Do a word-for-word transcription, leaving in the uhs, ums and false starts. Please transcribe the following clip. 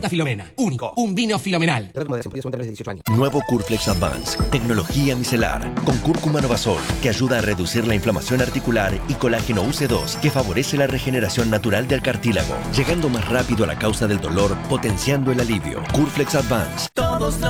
Santa Filomena. Único. Un vino filomenal. Nuevo Curflex Advance. Tecnología micelar. Con cúrcuma Novasol, que ayuda a reducir la inflamación articular, y colágeno U C dos, que favorece la regeneración natural del cartílago, llegando más rápido a la causa del dolor, potenciando el alivio. Curflex Advance. Todos